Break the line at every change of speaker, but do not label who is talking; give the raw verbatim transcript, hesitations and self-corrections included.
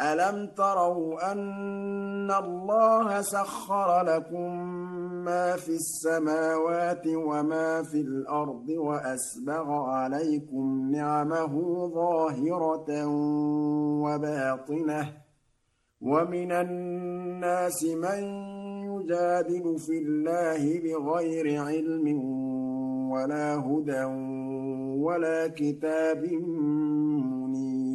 أَلَمْ تَرَوْا أَنَّ اللَّهَ سَخَّرَ لَكُم مَّا فِي السَّمَاوَاتِ وَمَا فِي الْأَرْضِ وَأَسْبَغَ عَلَيْكُمْ نِعَمَهُ ظَاهِرَةً وَبَاطِنَةً ۗ وَمِنَ النَّاسِ مَن يُجَادِلُ فِي اللَّهِ بِغَيْرِ عِلْمٍ وَلَا هُدًى وَلَا كِتَابٍ مُّنِيرٍ